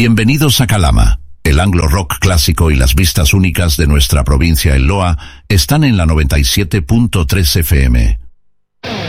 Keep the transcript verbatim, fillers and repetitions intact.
Bienvenidos a Calama. El anglo rock clásico y las vistas únicas de nuestra provincia El Loa están en la noventa y siete punto tres F M.